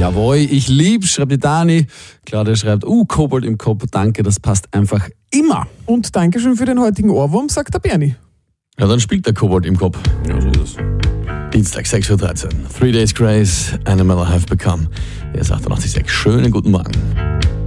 Jawohl, ich lieb's, schreibt die Dani. Claudia schreibt, Kobold im Kopf, danke, das passt einfach immer. Und Dankeschön für den heutigen Ohrwurm, sagt der Bernie. Ja, dann spielt der Kobold im Kopf. Ja, so ist es. Dienstag, 6.13 Uhr. 3 Days Grace, Animal I Have Become. Hier ist 88,6. Schönen guten Morgen.